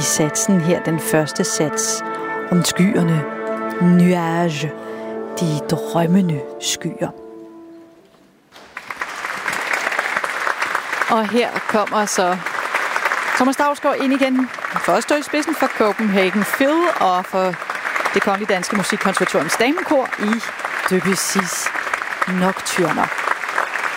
satsen her, den første sats om skyerne. Nuage, de drømmende skyer. Og her kommer så Thomas Dausgaard ind igen for at stå i spidsen for Copenhagen Phil og for Det Kongelige Danske Musikkonservatoriums Damekor i Debussys Nocturner.